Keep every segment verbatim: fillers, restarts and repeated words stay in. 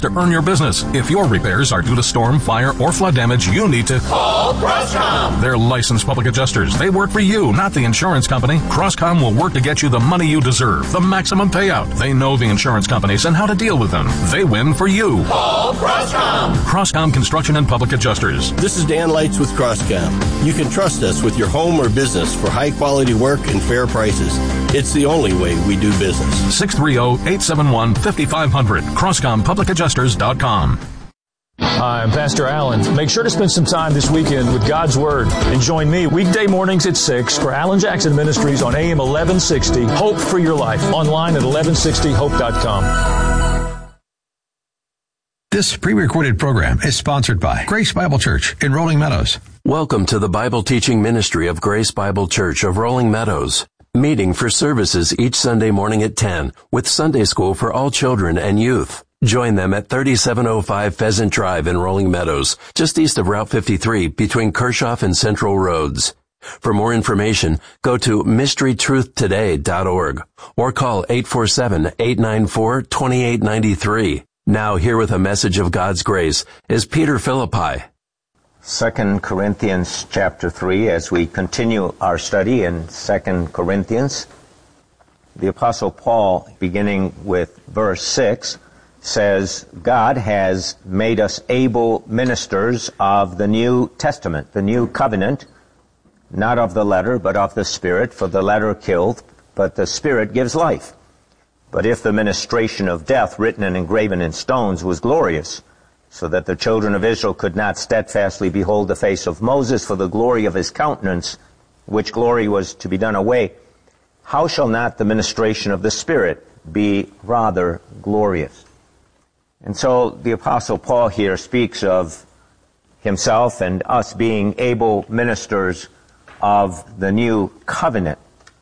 to earn your business. If your repairs are due to storm, fire, or flood damage, you need to call Crosscom. They're licensed public adjusters. They work for you, not the insurance company. Crosscom will work to get you the money you deserve, the maximum payout. They know the insurance companies and how to deal with them. They win for you. Call Crosscom. Crosscom Construction and Public Adjusters. This is Dan Lights with Crosscom. You can trust us with your home or business for high-quality work and fair prices. It's the only way we do business. six three zero, eight seven one, five five zero zero. Crosscom Public Adjusters dot com. Hi, I'm Pastor Allen. Make sure to spend some time this weekend with God's Word and join me weekday mornings at six for Alan Jackson Ministries on A M eleven sixty. Hope for your life. Online at eleven sixty hope dot com. This pre-recorded program is sponsored by Grace Bible Church in Rolling Meadows. Welcome to the Bible teaching ministry of Grace Bible Church of Rolling Meadows. Meeting for services each Sunday morning at ten with Sunday school for all children and youth. Join them at thirty-seven oh five Pheasant Drive in Rolling Meadows, just east of Route fifty-three between Kershaw and Central Roads. For more information, go to mystery truth today dot org or call eight four seven, eight nine four, two eight nine three. Now here with a message of God's grace is Peter Philippi. Second Corinthians chapter three, as we continue our study in Second Corinthians, the Apostle Paul, beginning with verse six, says, God has made us able ministers of the New Testament, the New Covenant, not of the letter, but of the Spirit, for the letter killed, but the Spirit gives life. But if the ministration of death, written and engraven in stones, was glorious, so that the children of Israel could not steadfastly behold the face of Moses for the glory of his countenance, which glory was to be done away, how shall not the ministration of the Spirit be rather glorious? And so the Apostle Paul here speaks of himself and us being able ministers of the new covenant.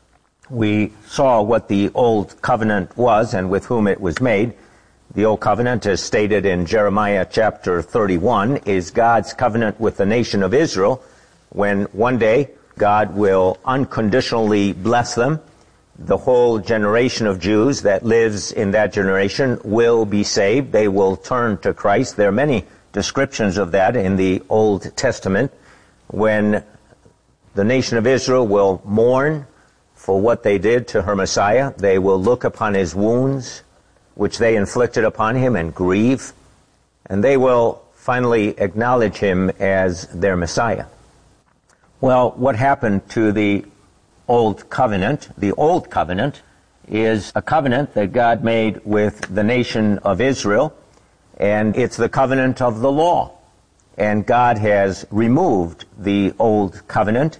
We saw what the old covenant was and with whom it was made. The old covenant, as stated in Jeremiah chapter thirty-one, is God's covenant with the nation of Israel, when one day God will unconditionally bless them. The whole generation of Jews that lives in that generation will be saved. They will turn to Christ. There are many descriptions of that in the Old Testament, when the nation of Israel will mourn for what they did to her Messiah. They will look upon his wounds, which they inflicted upon him, and grieve, and they will finally acknowledge him as their Messiah. Well, what happened to the Old Covenant? The Old Covenant is a covenant that God made with the nation of Israel, and it's the covenant of the law. And God has removed the Old Covenant.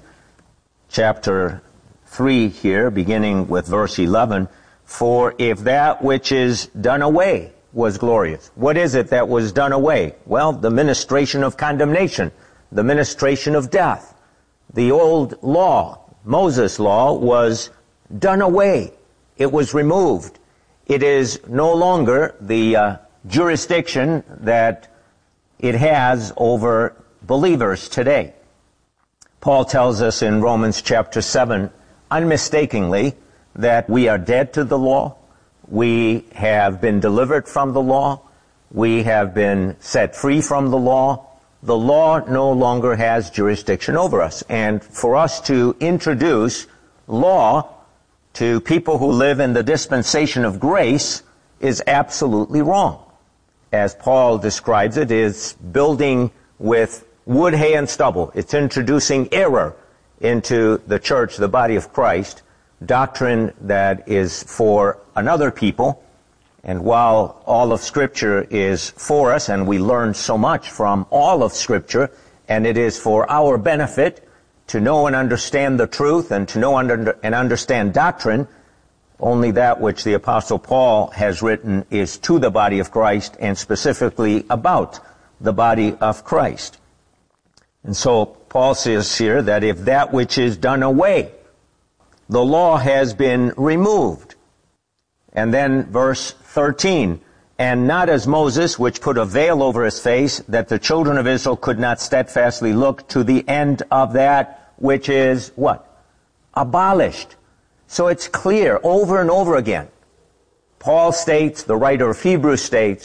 Chapter three here, beginning with verse eleven, for if that which is done away was glorious. What is it that was done away? Well, the ministration of condemnation, the ministration of death. The old law, Moses' law, was done away. It was removed. It is no longer the uh, jurisdiction that it has over believers today. Paul tells us in Romans chapter seven, unmistakably, that we are dead to the law. We have been delivered from the law. We have been set free from the law. The law no longer has jurisdiction over us. And for us to introduce law to people who live in the dispensation of grace is absolutely wrong. As Paul describes it, is building with wood, hay, and stubble. It's introducing error into the church, the body of Christ, doctrine that is for another people. And while all of Scripture is for us, and we learn so much from all of Scripture, and it is for our benefit to know and understand the truth and to know under, and understand doctrine, only that which the Apostle Paul has written is to the body of Christ, and specifically about the body of Christ. And so Paul says here that if that which is done away, the law has been removed. And then verse thirteen, and not as Moses, which put a veil over his face, that the children of Israel could not steadfastly look to the end of that which is what? Abolished. So it's clear over and over again. Paul states, the writer of Hebrews states,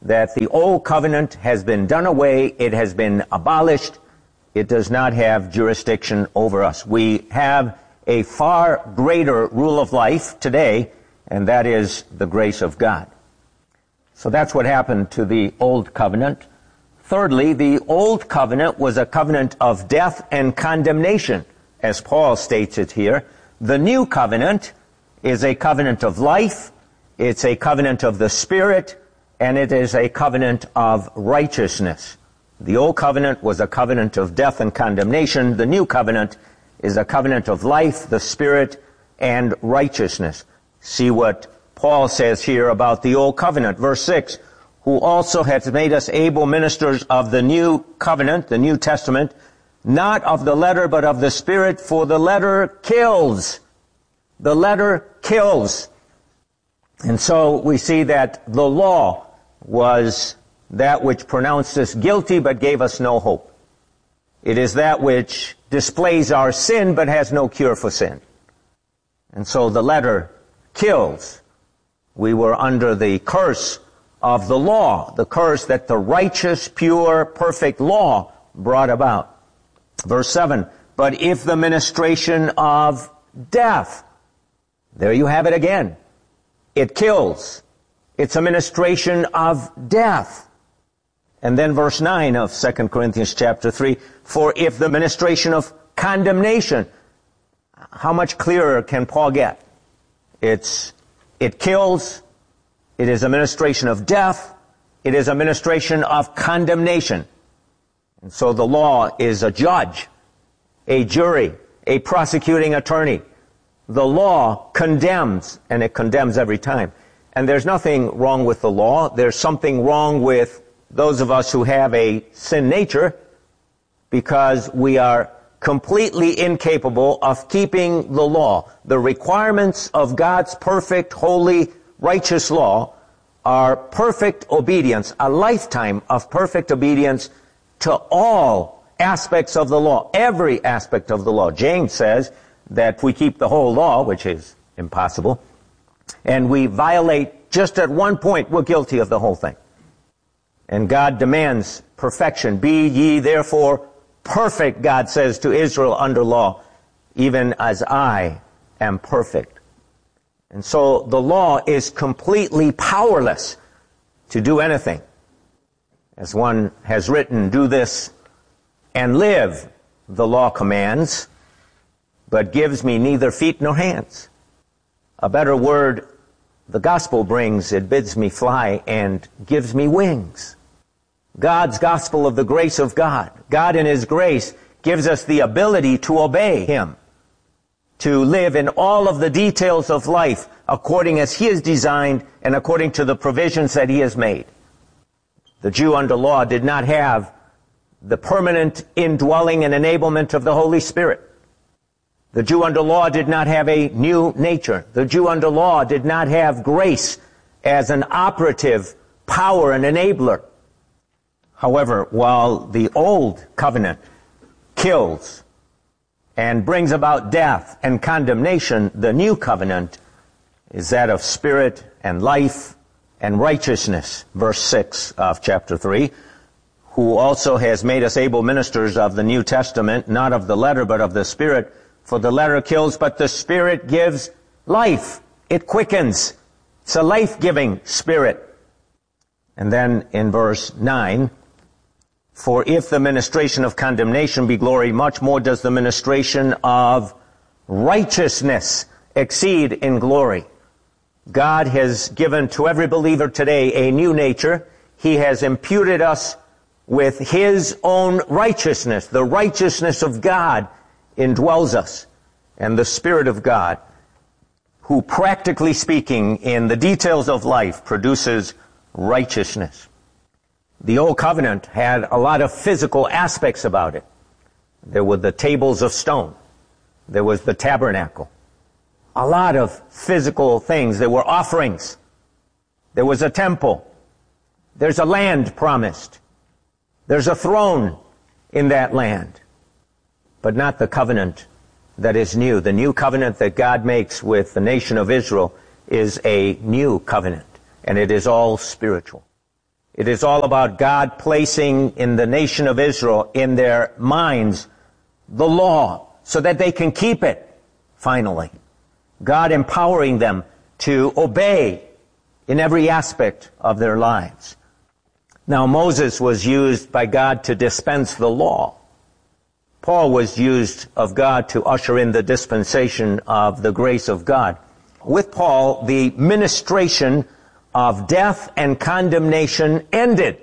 that the old covenant has been done away, it has been abolished, it does not have jurisdiction over us. We have a far greater rule of life today, and that is the grace of God. So that's what happened to the old covenant. Thirdly, the old covenant was a covenant of death and condemnation, as Paul states it here. The new covenant is a covenant of life, it's a covenant of the Spirit, and it is a covenant of righteousness. The old covenant was a covenant of death and condemnation. The new covenant is a covenant of life, the Spirit, and righteousness. See what Paul says here about the old covenant. Verse six, who also hath made us able ministers of the new covenant, the New Testament, not of the letter, but of the Spirit, for the letter kills. The letter kills. And so we see that the law was that which pronounced us guilty but gave us no hope. It is that which displays our sin but has no cure for sin. And so the letter kills. We were under the curse of the law, the curse that the righteous, pure, perfect law brought about. Verse seven, but if the ministration of death, there you have it again. It kills. It's a ministration of death. And then verse nine of Second Corinthians chapter three, for if the ministration of condemnation, how much clearer can Paul get? It's, it kills, it is a ministration of death, it is a ministration of condemnation. And so the law is a judge, a jury, a prosecuting attorney. The law condemns, and it condemns every time. And there's nothing wrong with the law. There's something wrong with those of us who have a sin nature, because we are completely incapable of keeping the law. The requirements of God's perfect, holy, righteous law are perfect obedience, a lifetime of perfect obedience to all aspects of the law, every aspect of the law. James says that if we keep the whole law, which is impossible, and we violate just at one point, we're guilty of the whole thing. And God demands perfection. Be ye therefore perfect, God says to Israel under law, even as I am perfect. And so the law is completely powerless to do anything. As one has written, do this and live, the law commands, but gives me neither feet nor hands. A better word the gospel brings, it bids me fly and gives me wings. God's gospel of the grace of God. God in His grace gives us the ability to obey Him, to live in all of the details of life according as He has designed and according to the provisions that He has made. The Jew under law did not have the permanent indwelling and enablement of the Holy Spirit. The Jew under law did not have a new nature. The Jew under law did not have grace as an operative power and enabler. However, while the old covenant kills and brings about death and condemnation, the new covenant is that of spirit and life and righteousness. Verse six of chapter three, who also has made us able ministers of the New Testament, not of the letter, but of the Spirit. For the letter kills, but the Spirit gives life. It quickens. It's a life-giving Spirit. And then in verse nine, for if the ministration of condemnation be glory, much more does the ministration of righteousness exceed in glory. God has given to every believer today a new nature. He has imputed us with His own righteousness. The righteousness of God indwells us. And the Spirit of God, who practically speaking in the details of life produces righteousness. The Old Covenant had a lot of physical aspects about it. There were the tables of stone. There was the tabernacle. A lot of physical things. There were offerings. There was a temple. There's a land promised. There's a throne in that land. But not the covenant that is new. The new covenant that God makes with the nation of Israel is a new covenant, and it is all spiritual. It is all about God placing in the nation of Israel, in their minds, the law, so that they can keep it, finally. God empowering them to obey in every aspect of their lives. Now, Moses was used by God to dispense the law. Paul was used of God to usher in the dispensation of the grace of God. With Paul, the ministration of death and condemnation ended,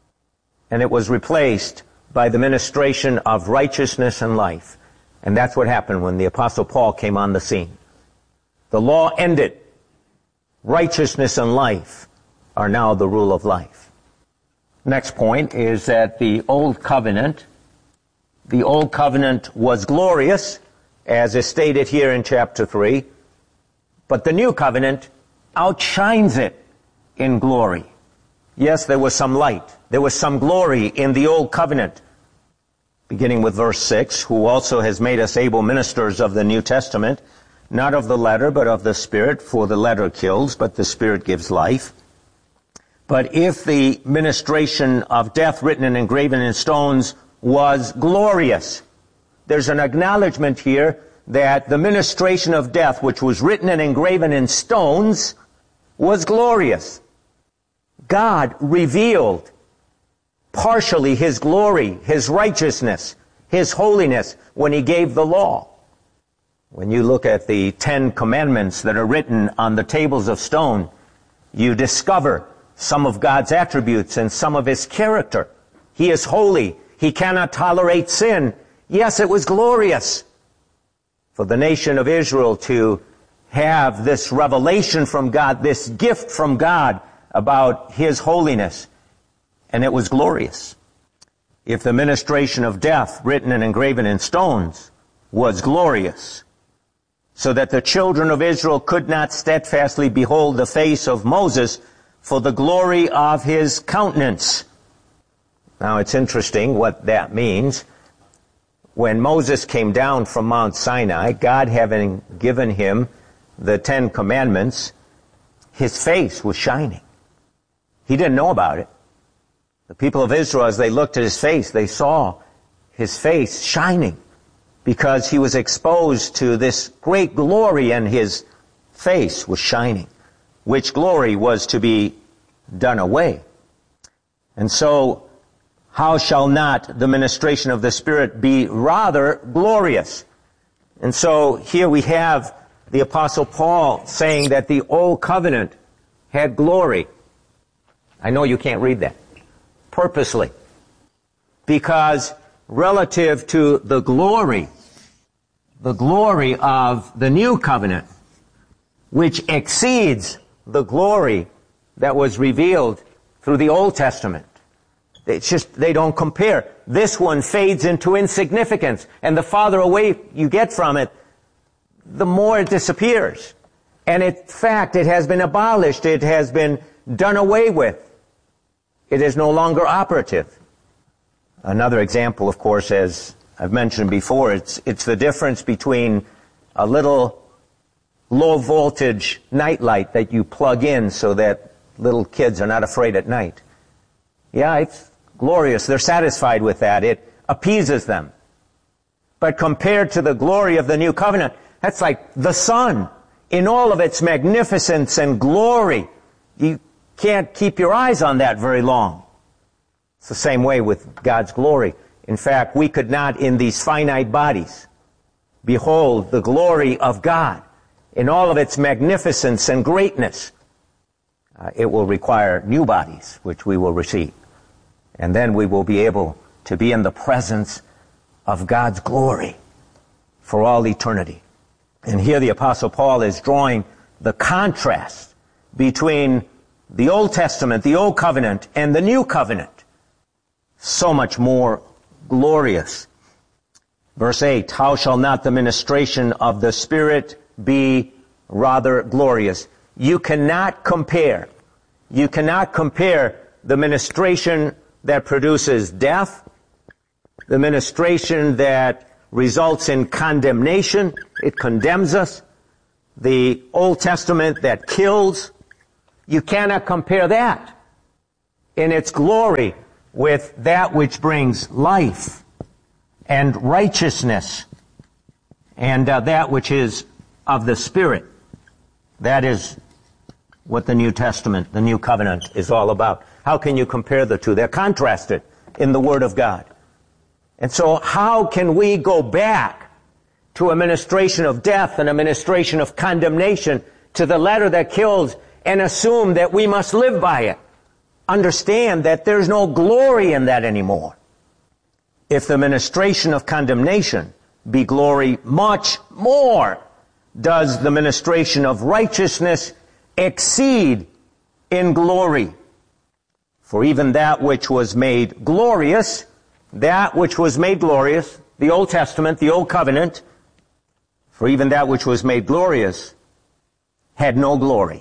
and it was replaced by the ministration of righteousness and life. And that's what happened when the Apostle Paul came on the scene. The law ended. Righteousness and life are now the rule of life. Next point is that the Old Covenant, the Old Covenant was glorious, as is stated here in chapter three, but the New Covenant outshines it in glory. Yes, there was some light. There was some glory in the Old Covenant. Beginning with verse six, who also has made us able ministers of the New Testament, not of the letter, but of the Spirit, for the letter kills, but the Spirit gives life. But if the ministration of death written and engraven in stones was glorious, there's an acknowledgement here that the ministration of death, which was written and engraven in stones, was glorious. God revealed partially His glory, His righteousness, His holiness when He gave the law. When you look at the Ten Commandments that are written on the tables of stone, you discover some of God's attributes and some of His character. He is holy. He cannot tolerate sin. Yes, it was glorious for the nation of Israel to have this revelation from God, this gift from God about His holiness, and it was glorious. If the ministration of death written and engraven in stones was glorious, so that the children of Israel could not steadfastly behold the face of Moses for the glory of his countenance. Now, it's interesting what that means. When Moses came down from Mount Sinai, God having given him the Ten Commandments, his face was shining. He didn't know about it. The people of Israel, as they looked at his face, they saw his face shining because he was exposed to this great glory and his face was shining, which glory was to be done away. And so, how shall not the ministration of the Spirit be rather glorious? And so here we have the Apostle Paul saying that the Old Covenant had glory. I know you can't read that. Purposely. Because relative to the glory, the glory of the New Covenant, which exceeds the glory that was revealed through the Old Testament. It's just, they don't compare. This one fades into insignificance, and the farther away you get from it, the more it disappears. And in fact, it has been abolished. It has been done away with. It is no longer operative. Another example, of course, as I've mentioned before, it's, it's the difference between a little low voltage nightlight that you plug in so that little kids are not afraid at night. Yeah, it's glorious. They're satisfied with that. It appeases them. But compared to the glory of the New Covenant, that's like the sun in all of its magnificence and glory. You can't keep your eyes on that very long. It's the same way with God's glory. In fact, we could not in these finite bodies behold the glory of God in all of its magnificence and greatness. Uh, it will require new bodies, which we will receive. And then we will be able to be in the presence of God's glory for all eternity. And here the Apostle Paul is drawing the contrast between the Old Testament, the Old Covenant, and the New Covenant. So much more glorious. Verse eight, how shall not the ministration of the Spirit be rather glorious? You cannot compare. You cannot compare the ministration that produces death, the ministration that results in condemnation, it condemns us, the Old Testament that kills. You cannot compare that. in its glory with that which brings life and righteousness and uh, that which is of the Spirit. That is what the New Testament, the New Covenant, is all about. How can you compare the two? They're contrasted in the Word of God. And so how can we go back to a ministration of death and a ministration of condemnation to the letter that kills and assume that we must live by it? Understand that there's no glory in that anymore. If the ministration of condemnation be glory, much more does the ministration of righteousness exceed in glory. For even that which was made glorious, that which was made glorious, the Old Testament, the Old Covenant, for even that which was made glorious had no glory.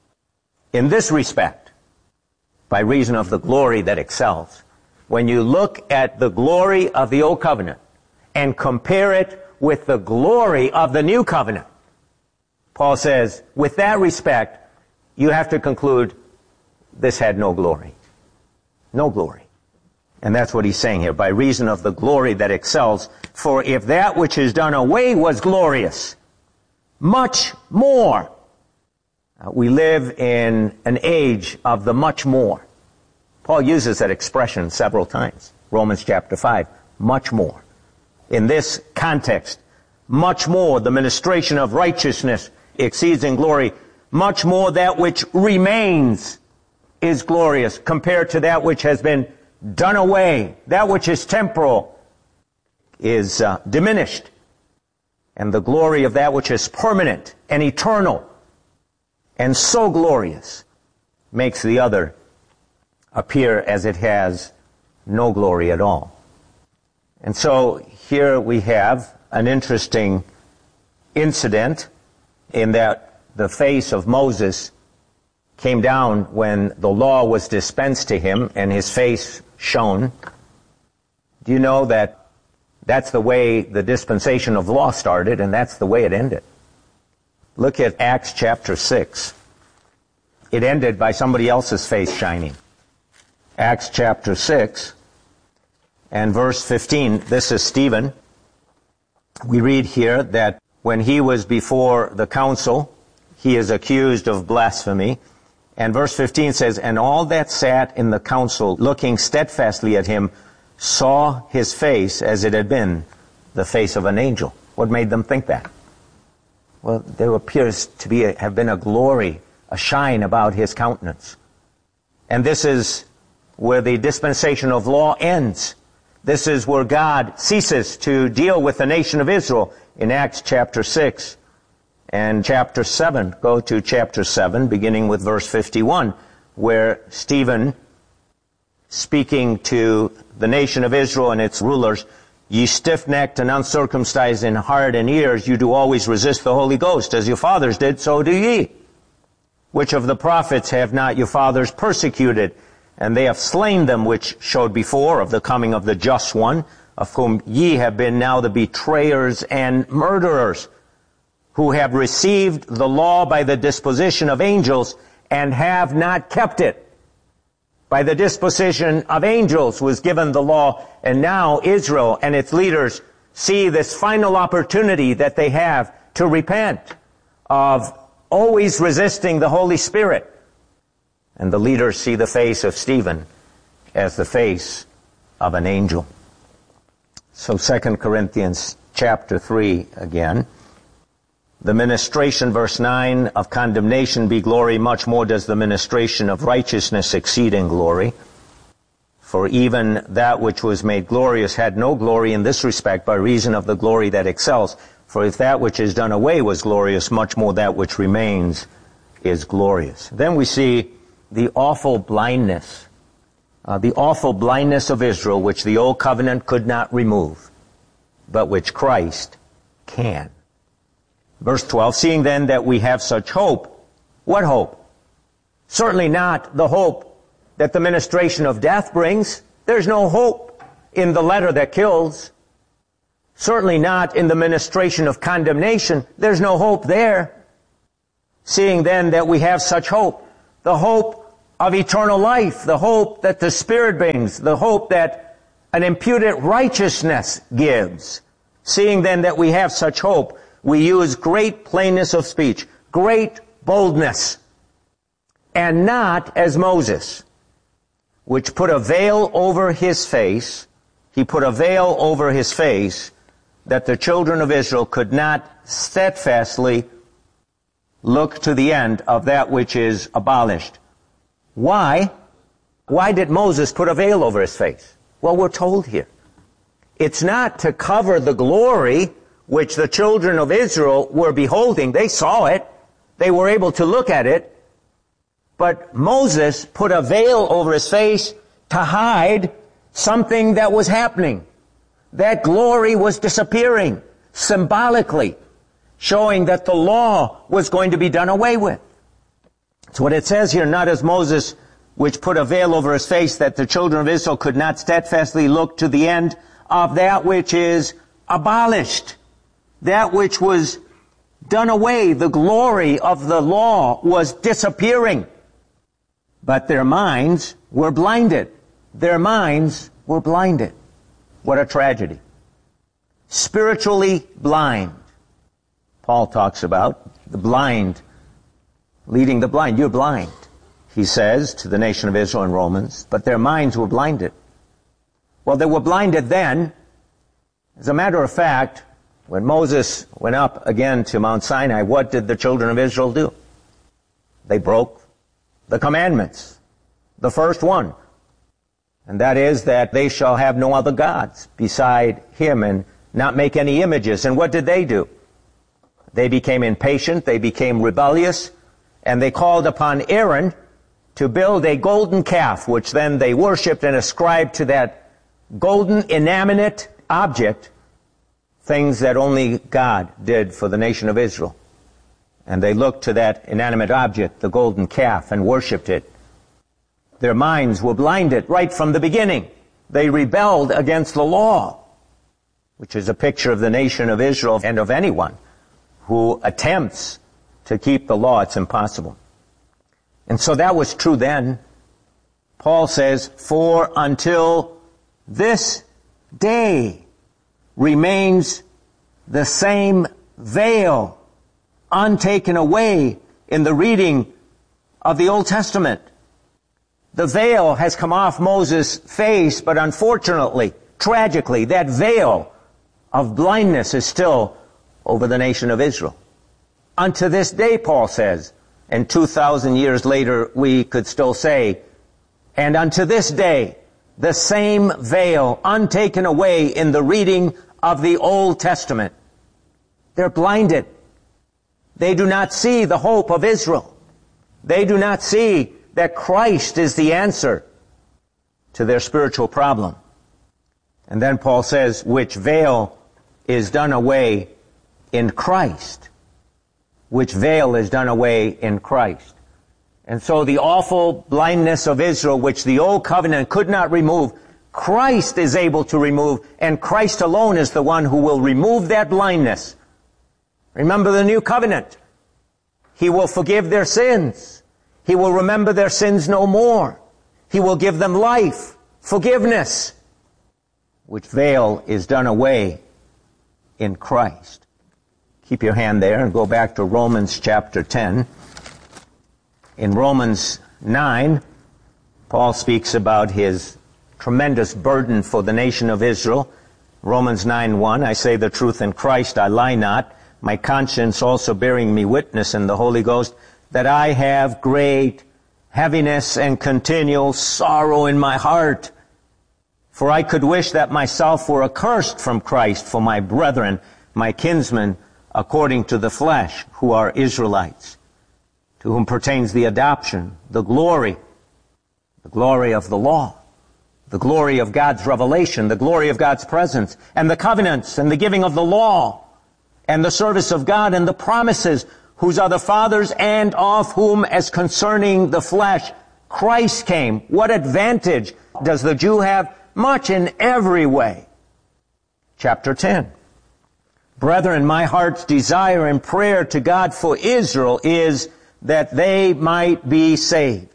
In this respect, by reason of the glory that excels. When you look at the glory of the Old Covenant and compare it with the glory of the New Covenant, Paul says, with that respect, you have to conclude this had no glory. No glory. And that's what he's saying here, by reason of the glory that excels. For if that which is done away was glorious, much more. Uh, we live in an age of the much more. Paul uses that expression several times. Romans chapter five, much more. In this context, much more the ministration of righteousness exceeds in glory. Much more that which remains is glorious compared to that which has been done away. That which is temporal is uh, diminished. And the glory of that which is permanent and eternal and so glorious makes the other appear as it has no glory at all. And so here we have an interesting incident in that the face of Moses came down when the law was dispensed to him and his face shone. Do you know that that's the way the dispensation of law started, and that's the way it ended? Look at Acts chapter six. It ended by somebody else's face shining. Acts chapter six and verse fifteen. This is Stephen. We read here that when he was before the council, he is accused of blasphemy. And verse fifteen says, and all that sat in the council, looking steadfastly at him, saw his face as it had been the face of an angel. What made them think that? Well, there appears to be a, have been a glory, a shine about his countenance. And this is where the dispensation of law ends. This is where God ceases to deal with the nation of Israel in Acts chapter six and chapter seven. Go to chapter seven, beginning with verse fifty-one, where Stephen, speaking to the nation of Israel and its rulers, ye stiff-necked and uncircumcised in heart and ears, you do always resist the Holy Ghost. As your fathers did, so do ye. Which of the prophets have not your fathers persecuted? And they have slain them which showed before of the coming of the just one, of whom ye have been now the betrayers and murderers, who have received the law by the disposition of angels and have not kept it. By the disposition of angels was given the law, and now Israel and its leaders see this final opportunity that they have to repent of always resisting the Holy Spirit. And the leaders see the face of Stephen as the face of an angel. So Second Corinthians chapter three again. The ministration, verse nine, of condemnation be glory, much more does the ministration of righteousness exceed in glory. For even that which was made glorious had no glory in this respect by reason of the glory that excels. For if that which is done away was glorious, much more that which remains is glorious. Then we see the awful blindness, uh, the awful blindness of Israel, which the old covenant could not remove, but which Christ can. Verse twelve, seeing then that we have such hope. What hope? Certainly not the hope that the ministration of death brings. There's no hope in the letter that kills. Certainly not in the ministration of condemnation. There's no hope there. Seeing then that we have such hope, the hope of eternal life, the hope that the Spirit brings, the hope that an imputed righteousness gives. Seeing then that we have such hope, we use great plainness of speech, great boldness, and not as Moses, which put a veil over his face. He put a veil over his face that the children of Israel could not steadfastly look to the end of that which is abolished. Why? Why did Moses put a veil over his face? Well, we're told here. It's not to cover the glory which the children of Israel were beholding. They saw it. They were able to look at it. But Moses put a veil over his face to hide something that was happening. That glory was disappearing, symbolically, showing that the law was going to be done away with. That's what it says here, not as Moses, which put a veil over his face, that the children of Israel could not steadfastly look to the end of that which is abolished, that which was done away. The glory of the law was disappearing. But their minds were blinded. Their minds were blinded. What a tragedy. Spiritually blind. Paul talks about the blind leading the blind. You're blind, he says to the nation of Israel in Romans, but their minds were blinded. Well, they were blinded then. As a matter of fact, when Moses went up again to Mount Sinai, what did the children of Israel do? They broke the commandments. The first one. And that is that they shall have no other gods beside him and not make any images. And what did they do? They became impatient, they became rebellious, and they called upon Aaron to build a golden calf, which then they worshipped and ascribed to that golden inanimate object things that only God did for the nation of Israel. And they looked to that inanimate object, the golden calf, and worshipped it. Their minds were blinded right from the beginning. They rebelled against the law, which is a picture of the nation of Israel and of anyone who attempts to keep the law. It's impossible. And so that was true then. Paul says, for until this day remains the same veil untaken away in the reading of the Old Testament. The veil has come off Moses' face, but unfortunately, tragically, that veil of blindness is still over the nation of Israel. Unto this day, Paul says, and two thousand years later we could still say, and unto this day, the same veil untaken away in the reading of the Old Testament. They're blinded. They do not see the hope of Israel. They do not see that Christ is the answer to their spiritual problem. And then Paul says, which veil is done away in Christ. Which veil is done away in Christ. And so the awful blindness of Israel, which the old covenant could not remove, Christ is able to remove, and Christ alone is the one who will remove that blindness. Remember the new covenant. He will forgive their sins. He will remember their sins no more. He will give them life, forgiveness, which veil is done away in Christ. Keep your hand there and go back to Romans chapter ten. In Romans nine, Paul speaks about his tremendous burden for the nation of Israel. Romans nine one, I say the truth in Christ, I lie not, my conscience also bearing me witness in the Holy Ghost, that I have great heaviness and continual sorrow in my heart. For I could wish that myself were accursed from Christ for my brethren, my kinsmen, according to the flesh, who are Israelites, to whom pertains the adoption, the glory, the glory of the law, the glory of God's revelation, the glory of God's presence, and the covenants, and the giving of the law, and the service of God, and the promises, whose are the fathers, and of whom, as concerning the flesh, Christ came. What advantage does the Jew have? Much in every way. Chapter ten. Brethren, my heart's desire and prayer to God for Israel is that they might be saved.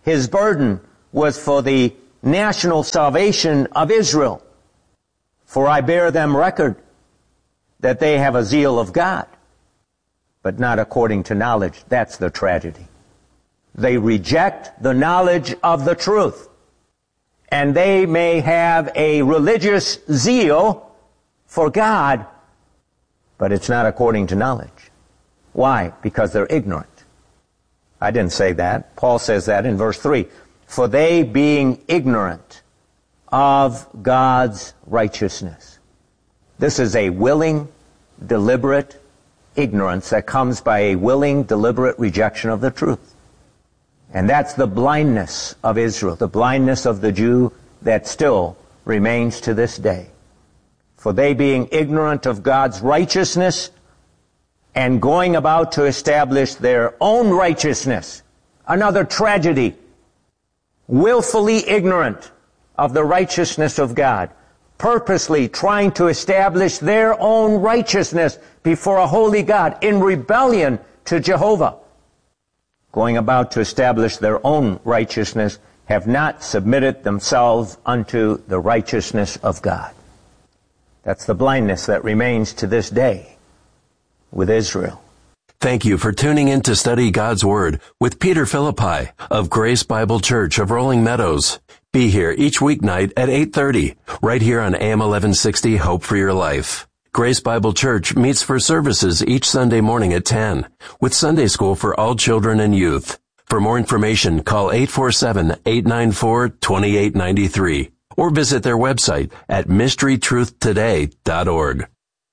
His burden was for the national salvation of Israel. For I bear them record that they have a zeal of God, but not according to knowledge. That's the tragedy. They reject the knowledge of the truth. And they may have a religious zeal for God, but it's not according to knowledge. Why? Because they're ignorant. I didn't say that. Paul says that in verse three. For they being ignorant of God's righteousness. This is a willing, deliberate ignorance that comes by a willing, deliberate rejection of the truth. And that's the blindness of Israel, the blindness of the Jew that still remains to this day. For they being ignorant of God's righteousness and going about to establish their own righteousness, another tragedy, willfully ignorant of the righteousness of God, purposely trying to establish their own righteousness before a holy God in rebellion to Jehovah, going about to establish their own righteousness, have not submitted themselves unto the righteousness of God. That's the blindness that remains to this day with Israel. Thank you for tuning in to study God's Word with Peter Philippi of Grace Bible Church of Rolling Meadows. Be here each weeknight at eight thirty, right here on A M eleven sixty, Hope for Your Life. Grace Bible Church meets for services each Sunday morning at ten, with Sunday school for all children and youth. For more information, call eight four seven, eight nine four, two eight nine three or visit their website at mystery truth today dot org.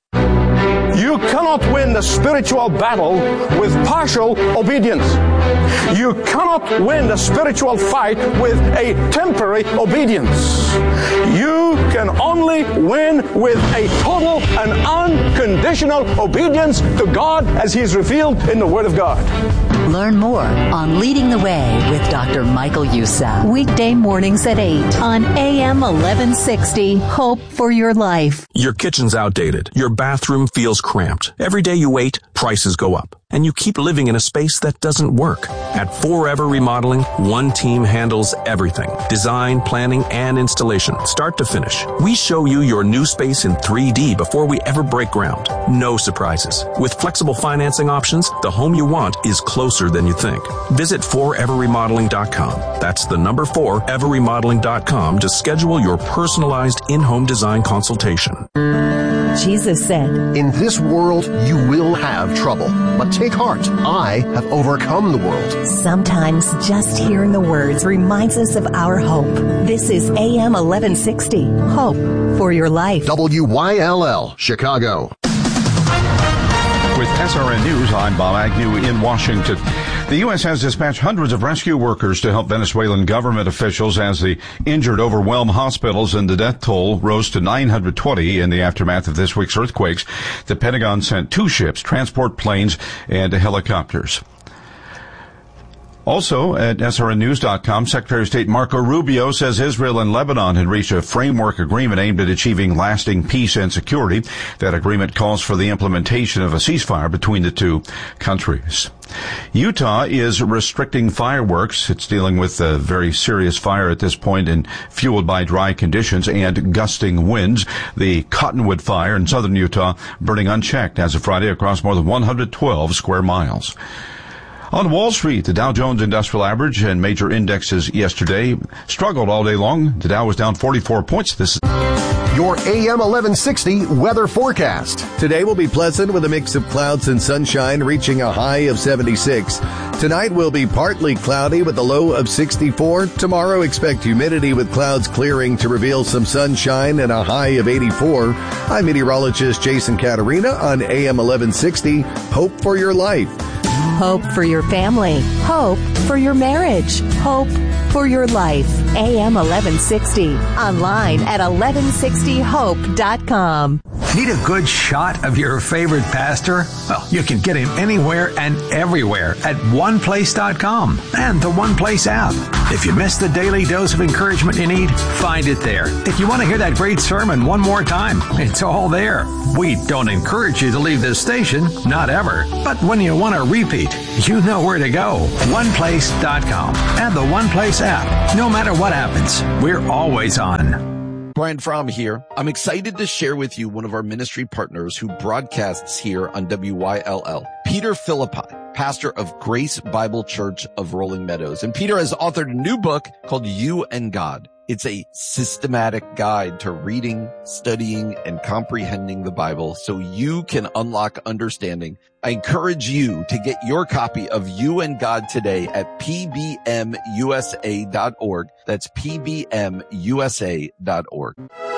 You cannot win the spiritual battle with partial obedience. You cannot win the spiritual fight with a temporary obedience. You can only win with a total and unconditional obedience to God as He is revealed in the Word of God. Learn more on Leading the Way with Doctor Michael Youssef. Weekday mornings at eight on A M eleven sixty. Hope for Your Life. Your kitchen's outdated. Your bathroom feels cramped. Every day you wait, prices go up. And you keep living in a space that doesn't work. At Forever Remodeling, one team handles everything. Design, planning, and installation, start to finish. We show you your new space in three D before we ever break ground. No surprises. With flexible financing options, the home you want is closer than you think. Visit forever remodeling dot com. That's the number forever remodeling dot com to schedule your personalized in-home design consultation. Jesus said, "In this world you will have trouble, but take heart. I have overcome the world." Sometimes just hearing the words reminds us of our hope. This is A M eleven sixty. Hope for Your Life. W Y L L, Chicago. With S R N News, I'm Bob Agnew in Washington. The U S has dispatched hundreds of rescue workers to help Venezuelan government officials as the injured overwhelm hospitals and the death toll rose to nine hundred twenty in the aftermath of this week's earthquakes. The Pentagon sent two ships, transport planes, and helicopters. Also, at S R N news dot com, Secretary of State Marco Rubio says Israel and Lebanon had reached a framework agreement aimed at achieving lasting peace and security. That agreement calls for the implementation of a ceasefire between the two countries. Utah is restricting fireworks. It's dealing with a very serious fire at this point and fueled by dry conditions and gusting winds. The Cottonwood Fire in southern Utah burning unchecked as of Friday across more than one hundred twelve square miles. On Wall Street, the Dow Jones Industrial Average and major indexes yesterday struggled all day long. The Dow was down forty-four points. This is your A M eleven sixty weather forecast. Today will be pleasant with a mix of clouds and sunshine, reaching a high of seventy-six. Tonight will be partly cloudy with a low of sixty-four. Tomorrow, expect humidity with clouds clearing to reveal some sunshine and a high of eighty-four. I'm meteorologist Jason Caterina on A M eleven sixty. Hope for your life. Hope for your family. Hope for your marriage. Hope for your life. A M eleven sixty. Online at eleven sixty hope dot com. Need a good shot of your favorite pastor? Well, you can get him anywhere and everywhere at one place dot com and the OnePlace app. If you missed the daily dose of encouragement you need, find it there. If you want to hear that great sermon one more time, it's all there. We don't encourage you to leave this station, not ever. But when you want to repeat, you know where to go. one place dot com and the OnePlace app. No matter what happens, we're always on. Brian Fromm here. I'm excited to share with you one of our ministry partners who broadcasts here on W Y L L, Peter Philippi, pastor of Grace Bible Church of Rolling Meadows. And Peter has authored a new book called You and God. It's a systematic guide to reading, studying, and comprehending the Bible so you can unlock understanding. I encourage you to get your copy of You and God today at P B M U S A dot org. That's P B M U S A dot org.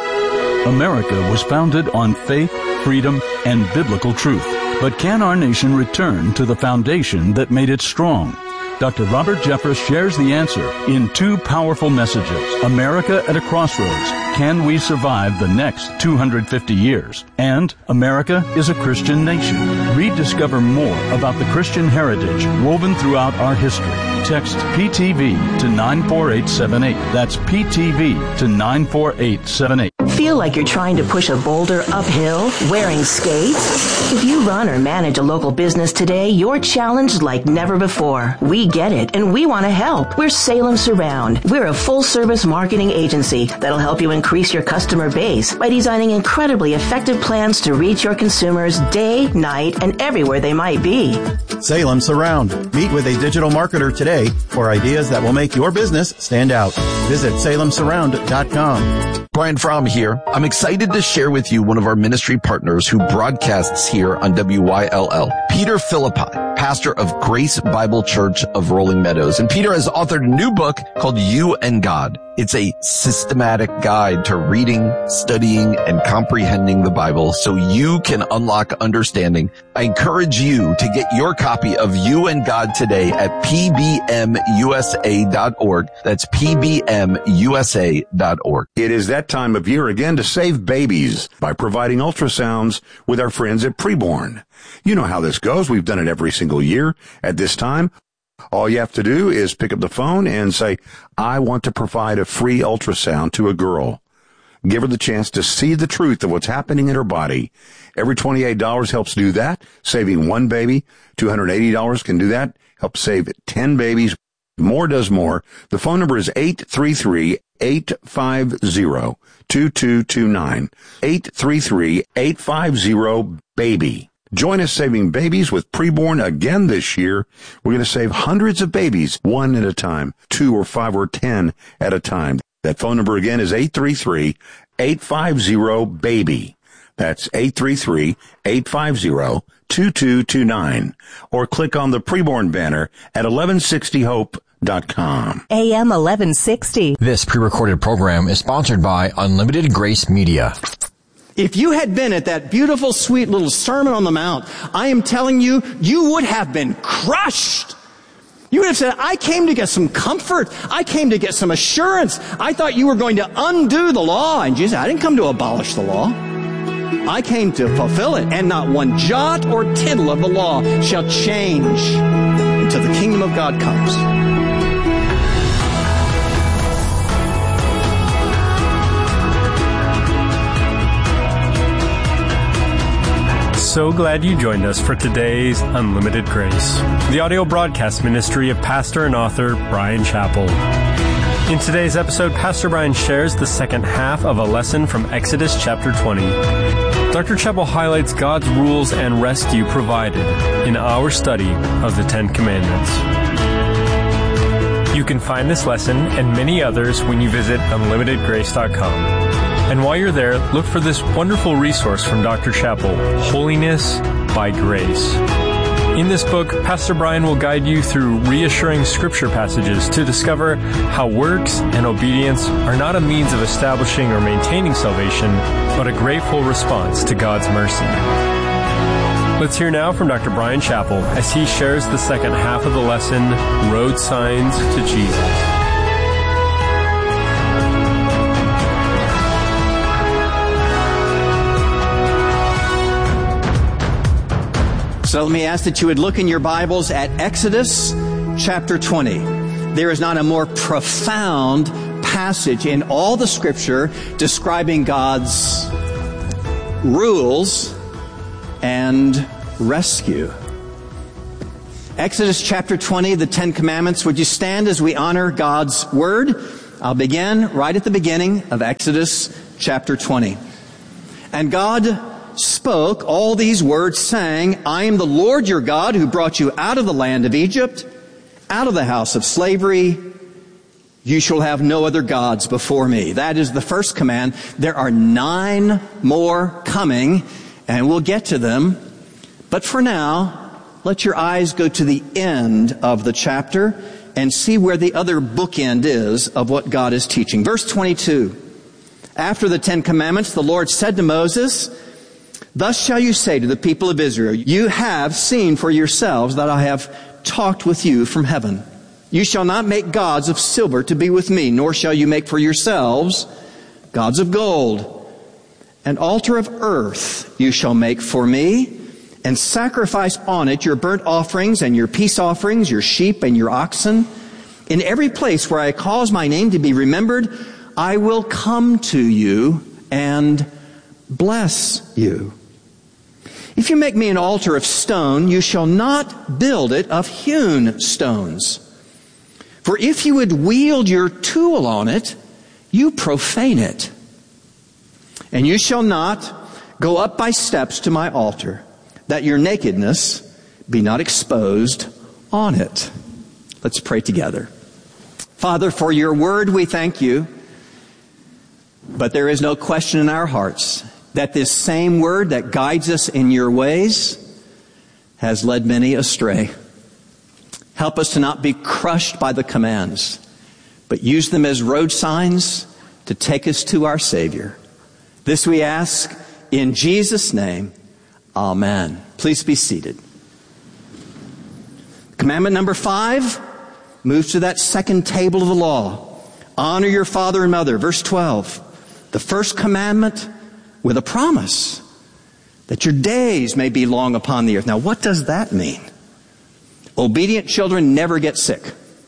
America was founded on faith, freedom, and biblical truth. But can our nation return to the foundation that made it strong? Doctor Robert Jeffress shares the answer in two powerful messages. America at a Crossroads. Can we survive the next two hundred fifty years? And America is a Christian nation. Rediscover more about the Christian heritage woven throughout our history. Text P T V to nine four eight seven eight. That's P T V to nine four eight seven eight. Feel like you're trying to push a boulder uphill wearing skates? If you run or manage a local business today, you're challenged like never before. We get it, and we want to help. We're Salem Surround. We're a full-service marketing agency that'll help you increase your customer base by designing incredibly effective plans to reach your consumers day, night, and everywhere they might be. Salem Surround. Meet with a digital marketer today for ideas that will make your business stand out. Visit salem surround dot com. Brian Fromm here. I'm excited to share with you one of our ministry partners who broadcasts here on W Y L L, Peter Philippi, pastor of Grace Bible Church of Rolling Meadows. And Peter has authored a new book called You and God. It's a systematic guide to reading, studying, and comprehending the Bible so you can unlock understanding. I encourage you to get your copy of You and God today at P B M U S A dot org. That's P B M U S A dot org. It is that time of year again to save babies by providing ultrasounds with our friends at Preborn. You know how this goes. We've done it every single year at this time. All you have to do is pick up the phone and say, I want to provide a free ultrasound to a girl. Give her the chance to see the truth of what's happening in her body. Every twenty-eight dollars helps do that, saving one baby. two hundred eighty dollars can do that, help save ten babies. More does more. The phone number is eight three three, eight five zero, two two two nine. eight three three, eight five zero, BABY. Join us saving babies with Preborn again this year. We're going to save hundreds of babies, one at a time, two or five or ten at a time. That phone number again is eight three three, eight five zero, BABY. That's eight three three, eight five zero, two two two nine. Or click on the Preborn banner at eleven sixty hope dot com. A M eleven sixty. This pre-recorded program is sponsored by Unlimited Grace Media. If you had been at that beautiful, sweet little Sermon on the Mount, I am telling you, you would have been crushed. You would have said, I came to get some comfort. I came to get some assurance. I thought you were going to undo the law. And Jesus said, I didn't come to abolish the law. I came to fulfill it. And not one jot or tittle of the law shall change until the kingdom of God comes. So glad you joined us for today's Unlimited Grace, the audio broadcast ministry of pastor and author Bryan Chapell. In today's episode, Pastor Bryan shares the second half of a lesson from Exodus chapter twenty. Doctor Chapell highlights God's rules and rescue provided in our study of the Ten Commandments. You can find this lesson and many others when you visit unlimited grace dot com. And while you're there, look for this wonderful resource from Doctor Chapell, Holiness by Grace. In this book, Pastor Bryan will guide you through reassuring scripture passages to discover how works and obedience are not a means of establishing or maintaining salvation, but a grateful response to God's mercy. Let's hear now from Doctor Bryan Chapell as he shares the second half of the lesson, Road Signs to Jesus. So let me ask that you would look in your Bibles at Exodus chapter twenty. There is not a more profound passage in all the Scripture describing God's rules and rescue. Exodus chapter twenty, the Ten Commandments. Would you stand as we honor God's Word? I'll begin right at the beginning of Exodus chapter twenty. And God spoke all these words, saying, I am the Lord your God who brought you out of the land of Egypt, out of the house of slavery. You shall have no other gods before me. That is the first command. There are nine more coming, and we'll get to them. But for now, let your eyes go to the end of the chapter and see where the other bookend is of what God is teaching. Verse twenty-two. After the Ten Commandments, the Lord said to Moses, Thus shall you say to the people of Israel, You have seen for yourselves that I have talked with you from heaven. You shall not make gods of silver to be with me, nor shall you make for yourselves gods of gold. An altar of earth you shall make for me, and sacrifice on it your burnt offerings and your peace offerings, your sheep and your oxen. In every place where I cause my name to be remembered, I will come to you and bless you. If you make me an altar of stone, you shall not build it of hewn stones. For if you would wield your tool on it, you profane it. And you shall not go up by steps to my altar, that your nakedness be not exposed on it. Let's pray together. Father, for your word we thank you. But there is no question in our hearts that this same word that guides us in your ways has led many astray. Help us to not be crushed by the commands, but use them as road signs to take us to our Savior. This we ask in Jesus' name. Amen. Please be seated. Commandment number five moves to that second table of the law. Honor your father and mother. Verse twelve. The first commandment with a promise that your days may be long upon the earth. Now, what does that mean? Obedient children never get sick.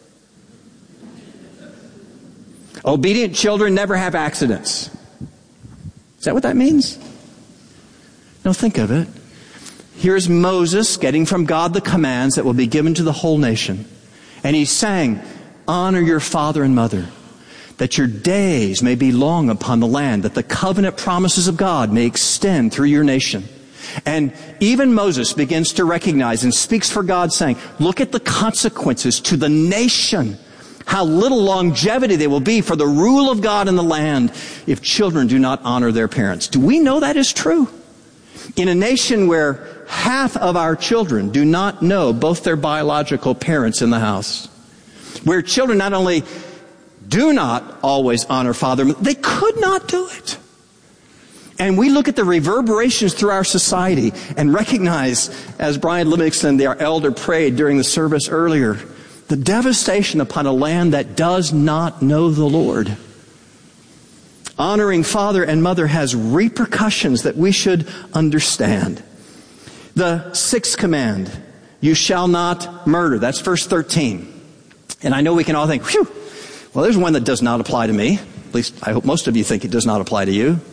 Obedient children never have accidents. Is that what that means? No, think of it. Here's Moses getting from God the commands that will be given to the whole nation. And he's saying, honor your father and mother, that your days may be long upon the land, that the covenant promises of God may extend through your nation. And even Moses begins to recognize and speaks for God, saying, look at the consequences to the nation, how little longevity there will be for the rule of God in the land if children do not honor their parents. Do we know that is true? In a nation where half of our children do not know both their biological parents in the house, where children not only do not always honor father, they could not do it. And we look at the reverberations through our society and recognize, as Brian Livingston, our elder, prayed during the service earlier, the devastation upon a land that does not know the Lord. Honoring father and mother has repercussions that we should understand. The sixth command, you shall not murder. That's verse thirteen. And I know we can all think, whew, well, there's one that does not apply to me. At least I hope most of you think it does not apply to you.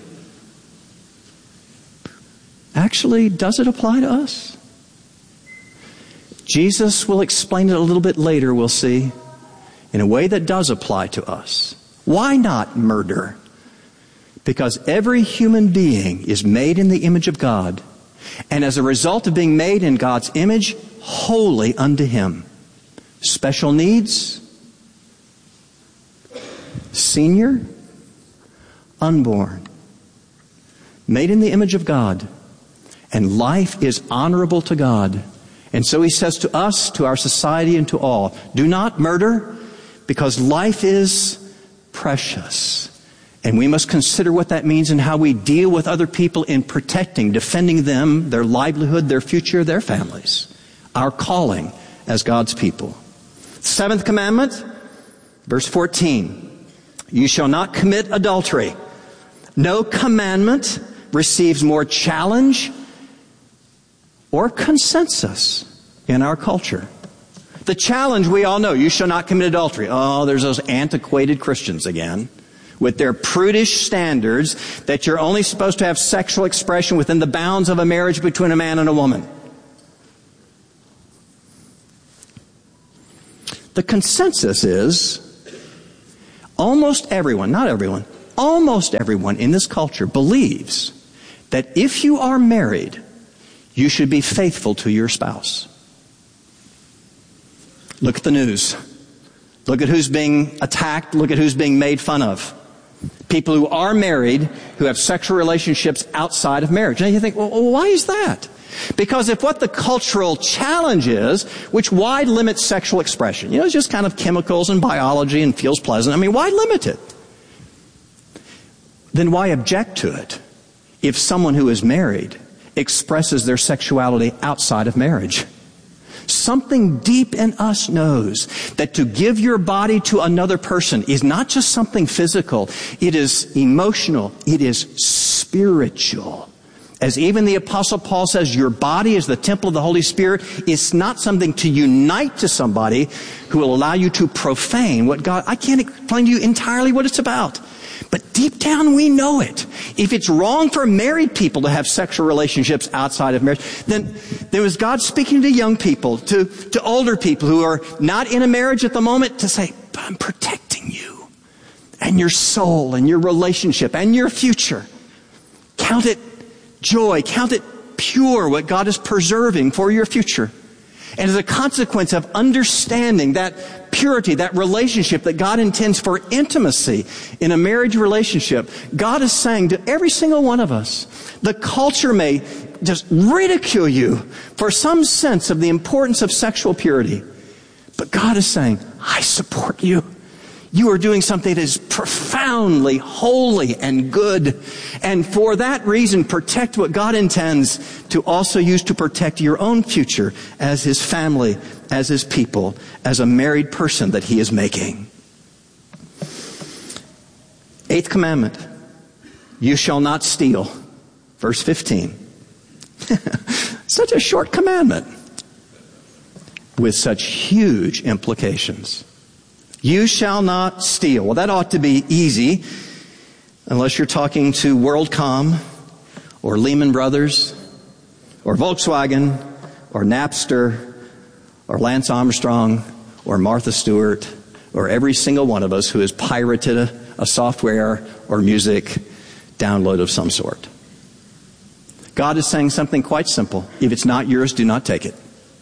Actually, does it apply to us? Jesus will explain it a little bit later, we'll see, in a way that does apply to us. Why not murder? Because every human being is made in the image of God, and as a result of being made in God's image, holy unto Him. Special needs, senior, unborn, made in the image of God, and life is honorable to God. And so He says to us, to our society, and to all, do not murder, because life is precious. And we must consider what that means and how we deal with other people in protecting, defending them, their livelihood, their future, their families. Our calling as God's people. Seventh commandment, verse fourteen. You shall not commit adultery. No commandment receives more challenge or consensus in our culture. The challenge we all know, you shall not commit adultery. Oh, there's those antiquated Christians again with their prudish standards that you're only supposed to have sexual expression within the bounds of a marriage between a man and a woman. The consensus is almost everyone, not everyone, almost everyone in this culture believes that if you are married, you should be faithful to your spouse. Look at the news. Look at who's being attacked. Look at who's being made fun of. People who are married, who have sexual relationships outside of marriage. And you think, well, why is that? Because if what the cultural challenge is, which why limit sexual expression? You know, it's just kind of chemicals and biology and feels pleasant. I mean, why limit it? Then why object to it if someone who is married expresses their sexuality outside of marriage? Something deep in us knows that to give your body to another person is not just something physical. It is emotional. It is spiritual. As even the Apostle Paul says, your body is the temple of the Holy Spirit. It's not something to unite to somebody who will allow you to profane what God... I can't explain to you entirely what it's about. But deep down we know it. If it's wrong for married people to have sexual relationships outside of marriage, then there was God speaking to young people, to, to older people who are not in a marriage at the moment, to say, but I'm protecting you and your soul and your relationship and your future. Count it joy, count it pure, what God is preserving for your future. And as a consequence of understanding that purity, that relationship that God intends for intimacy in a marriage relationship, God is saying to every single one of us, the culture may just ridicule you for some sense of the importance of sexual purity. But God is saying, I support you. You are doing something that is profoundly holy and good. And for that reason, protect what God intends to also use to protect your own future as His family, as His people, as a married person that He is making. Eighth commandment, you shall not steal. Verse fifteen. Such a short commandment with such huge implications. You shall not steal. Well, that ought to be easy, unless you're talking to WorldCom or Lehman Brothers or Volkswagen or Napster or Lance Armstrong or Martha Stewart or every single one of us who has pirated a, a software or music download of some sort. God is saying something quite simple. If it's not yours, do not take it.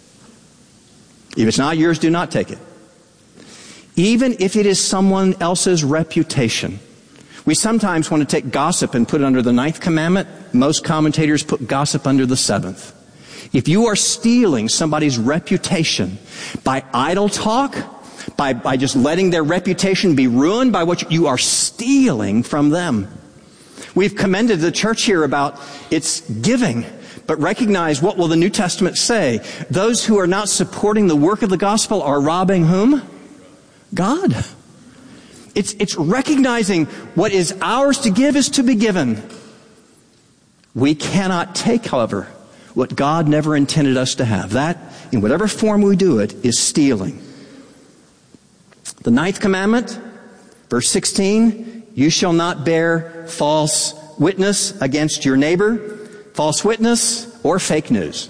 If it's not yours, do not take it. Even if it is someone else's reputation. We sometimes want to take gossip and put it under the ninth commandment. Most commentators put gossip under the seventh. If you are stealing somebody's reputation by idle talk, by, by just letting their reputation be ruined by what you, you are stealing from them. We've commended the church here about its giving. But recognize, what will the New Testament say? Those who are not supporting the work of the gospel are robbing whom? God. It's, it's recognizing what is ours to give is to be given. We cannot take, however, what God never intended us to have. That, in whatever form we do it, is stealing. The ninth commandment, verse sixteen, you shall not bear false witness against your neighbor, false witness or fake news.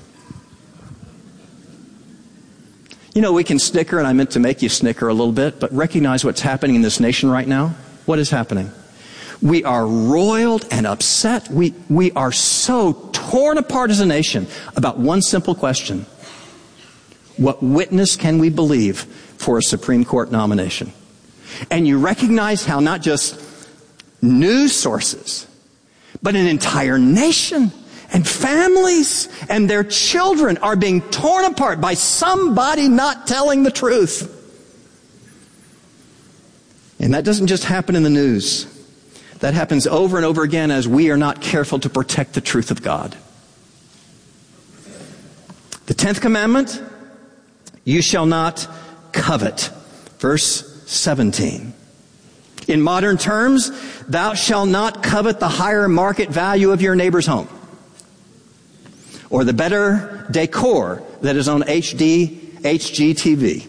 You know, we can snicker, and I meant to make you snicker a little bit, but recognize what's happening in this nation right now. What is happening? We are roiled and upset. We, we are so torn apart as a nation about one simple question. What witness can we believe for a Supreme Court nomination? And you recognize how not just news sources, but an entire nation and families and their children are being torn apart by somebody not telling the truth. And that doesn't just happen in the news. That happens over and over again as we are not careful to protect the truth of God. The tenth commandment, you shall not covet. Verse seventeen. In modern terms, thou shalt not covet the higher market value of your neighbor's home. or the better decor that is on H D, H G T V.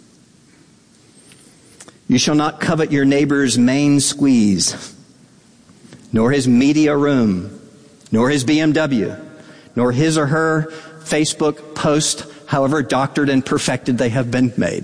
You shall not covet your neighbor's main squeeze, nor his media room, nor his B M W, nor his or her Facebook post, however doctored and perfected they have been made.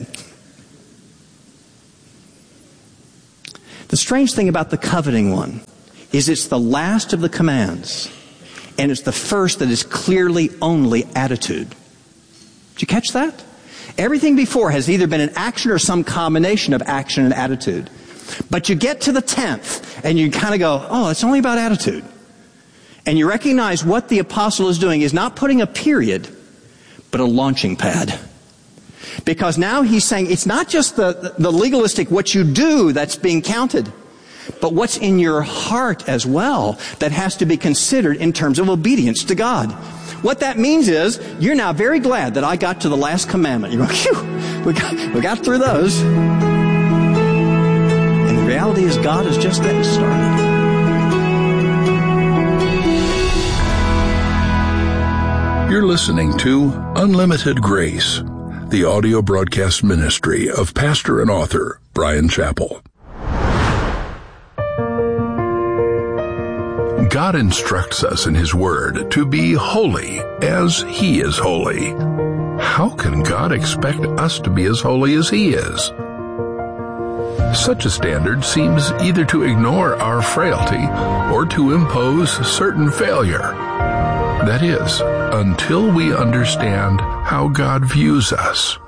The strange thing about the coveting one is it's the last of the commands, and it's the first that is clearly only attitude. Did you catch that? Everything before has either been an action or some combination of action and attitude. But you get to the tenth, and you kind of go, oh, it's only about attitude. And you recognize what the apostle is doing is not putting a period, but a launching pad. Because now he's saying it's not just the, the legalistic what you do that's being counted, but what's in your heart as well that has to be considered in terms of obedience to God. What that means is you're now very glad that I got to the last commandment. You're going, phew, we got, we got through those. And the reality is God is just getting started. You're listening to Unlimited Grace, the audio broadcast ministry of pastor and author Bryan Chapell. God instructs us in His Word to be holy as He is holy. How can God expect us to be as holy as He is? Such a standard seems either to ignore our frailty or to impose certain failure. That is, until we understand how God views us.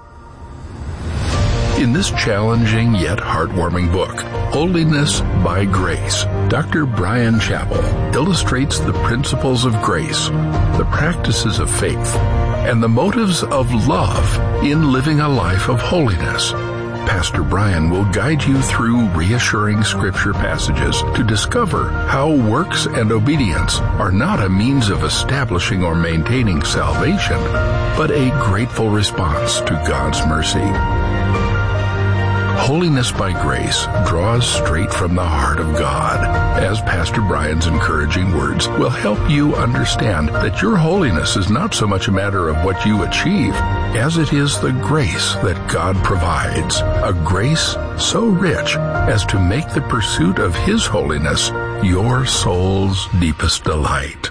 In this challenging yet heartwarming book, Holiness by Grace, Doctor Bryan Chapell illustrates the principles of grace, the practices of faith, and the motives of love in living a life of holiness. Pastor Bryan will guide you through reassuring scripture passages to discover how works and obedience are not a means of establishing or maintaining salvation, but a grateful response to God's mercy. Holiness by Grace draws straight from the heart of God, as Pastor Bryan's encouraging words will help you understand that your holiness is not so much a matter of what you achieve as it is the grace that God provides, a grace so rich as to make the pursuit of His holiness your soul's deepest delight.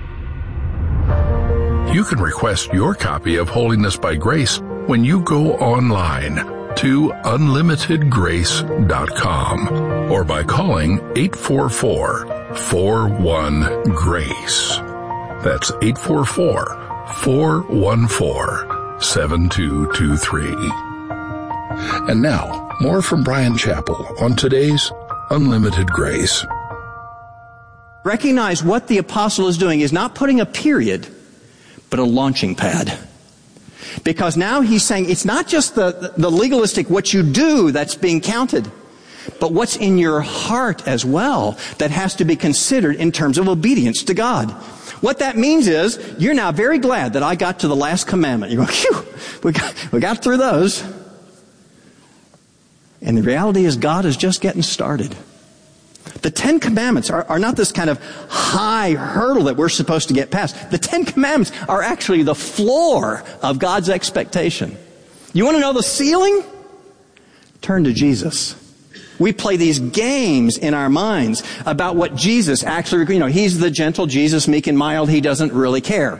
You can request your copy of Holiness by Grace when you go online to unlimited grace dot com or by calling eight four four, four one, GRACE. That's eight four four, four one four, seven two two three. And now, more from Bryan Chapell on today's Unlimited Grace. Recognize what the apostle is doing is not putting a period, but a launching pad. Because now he's saying it's not just the, the legalistic what you do that's being counted, but what's in your heart as well that has to be considered in terms of obedience to God. What that means is you're now very glad that I got to the last commandment. You're going, phew, we got, we got through those. And the reality is God is just getting started. The Ten Commandments are, are not this kind of high hurdle that we're supposed to get past. The Ten Commandments are actually the floor of God's expectation. You want to know the ceiling? Turn to Jesus. We play these games in our minds about what Jesus actually, you know, He's the gentle Jesus, meek and mild. He doesn't really care.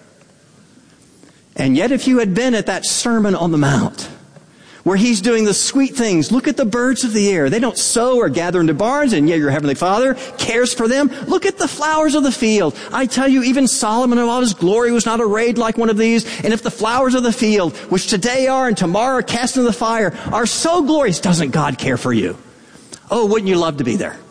And yet if you had been at that Sermon on the Mount, where He's doing the sweet things. Look at the birds of the air. They don't sow or gather into barns, and yet your Heavenly Father cares for them. Look at the flowers of the field. I tell you, even Solomon in all his glory was not arrayed like one of these. And if the flowers of the field, which today are and tomorrow are cast into the fire, are so glorious, doesn't God care for you? Oh, wouldn't you love to be there?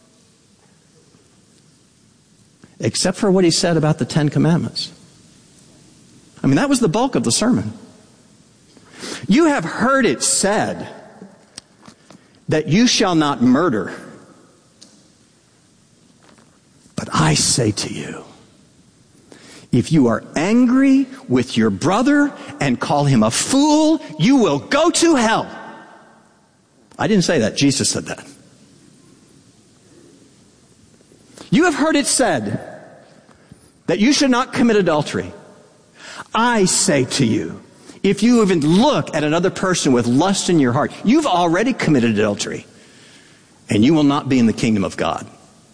Except for what He said about the Ten Commandments. I mean, that was the bulk of the sermon. You have heard it said that you shall not murder. But I say to you, if you are angry with your brother and call him a fool, you will go to hell. I didn't say that. Jesus said that. You have heard it said that you should not commit adultery. I say to you, if you even look at another person with lust in your heart, you've already committed adultery, and you will not be in the kingdom of God.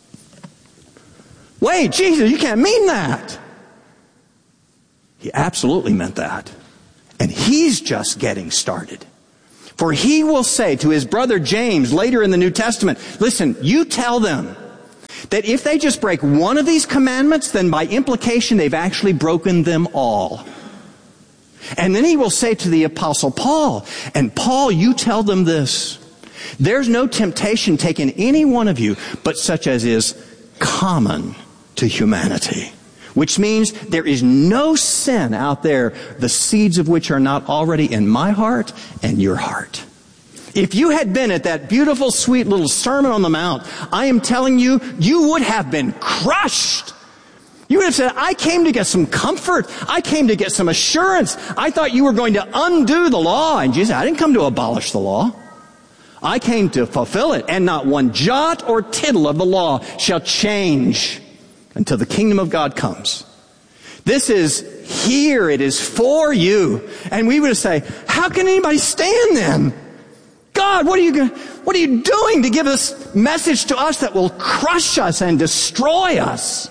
Wait, Jesus, you can't mean that. He absolutely meant that. And he's just getting started. For he will say to his brother James later in the New Testament, listen, you tell them that if they just break one of these commandments, then by implication they've actually broken them all. And then he will say to the Apostle Paul, and Paul, you tell them this, there's no temptation taken any one of you, but such as is common to humanity. Which means there is no sin out there, the seeds of which are not already in my heart and your heart. If you had been at that beautiful, sweet little Sermon on the Mount, I am telling you, you would have been crushed. You would have said, I came to get some comfort. I came to get some assurance. I thought you were going to undo the law. And Jesus said, I didn't come to abolish the law. I came to fulfill it. And not one jot or tittle of the law shall change until the kingdom of God comes. This is here. It is for you. And we would say, how can anybody stand then? God, what are you what are you doing to give this message to us that will crush us and destroy us?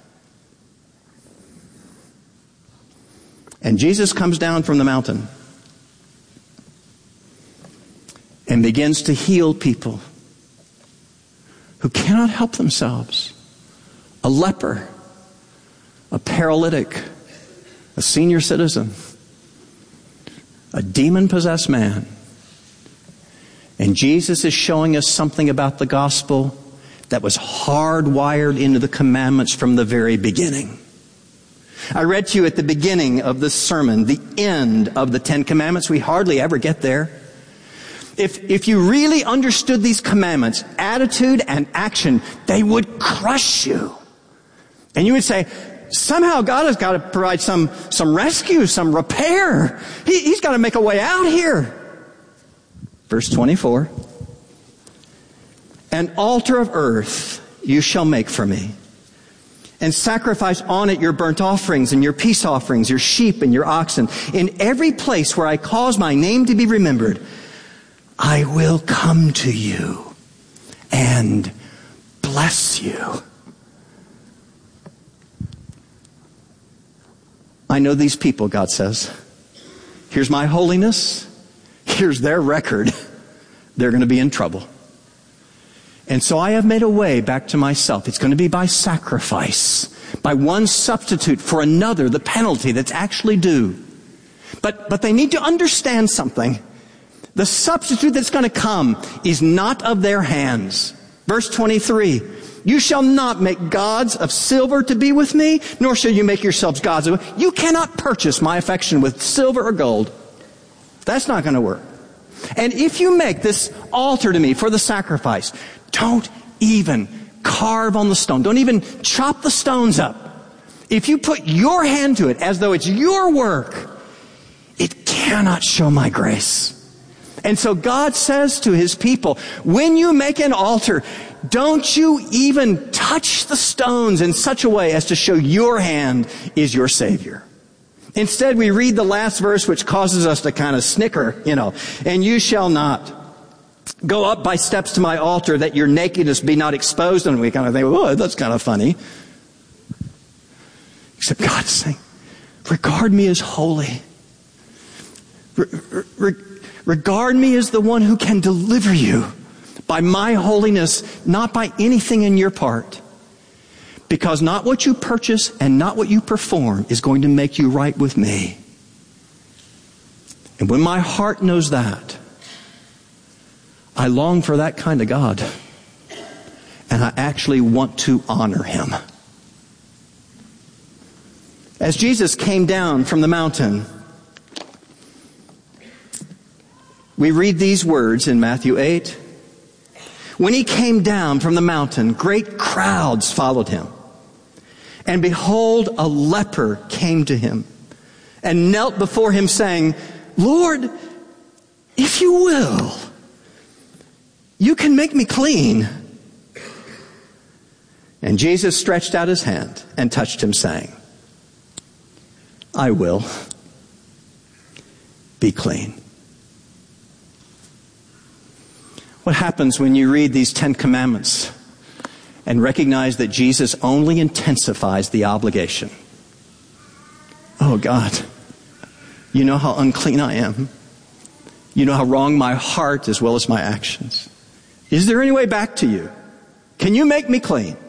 And Jesus comes down from the mountain and begins to heal people who cannot help themselves. A leper, a paralytic, a senior citizen, a demon-possessed man. And Jesus is showing us something about the gospel that was hardwired into the commandments from the very beginning. I read to you at the beginning of this sermon the end of the Ten Commandments. We hardly ever get there. If, if you really understood these commandments, attitude and action, they would crush you. And you would say, somehow God has got to provide some, some rescue, some repair. He, he's got to make a way out here. Verse twenty-four. An altar of earth you shall make for me, and sacrifice on it your burnt offerings and your peace offerings, your sheep and your oxen. In every place where I cause my name to be remembered, I will come to you and bless you. I know these people, God says. Here's my holiness. Here's their record. They're going to be in trouble. And so I have made a way back to myself. It's going to be by sacrifice, by one substitute for another, the penalty that's actually due. But, but they need to understand something. The substitute that's going to come is not of their hands. Verse twenty-three. You shall not make gods of silver to be with me, nor shall you make yourselves gods of wood. You cannot purchase my affection with silver or gold. That's not going to work. And if you make this altar to me for the sacrifice, don't even carve on the stone. Don't even chop the stones up. If you put your hand to it as though it's your work, it cannot show my grace. And so God says to his people, when you make an altar, don't you even touch the stones in such a way as to show your hand is your Savior. Instead, we read the last verse, which causes us to kind of snicker, you know, and you shall not go up by steps to my altar that your nakedness be not exposed. And we kind of think, oh, that's kind of funny. Except God is saying, regard me as holy. Re- re- regard me as the one who can deliver you by my holiness, not by anything in your part. Because not what you purchase and not what you perform is going to make you right with me. And when my heart knows that, I long for that kind of God. And I actually want to honor him. As Jesus came down from the mountain, we read these words in Matthew eight. When he came down from the mountain, great crowds followed him. And behold, a leper came to him and knelt before him, saying, Lord, if you will, you can make me clean. And Jesus stretched out his hand and touched him, saying, I will be clean. What happens when you read these Ten Commandments and recognize that Jesus only intensifies the obligation? Oh God, you know how unclean I am. You know how wrong my heart as well as my actions. Is there any way back to you? Can you make me clean?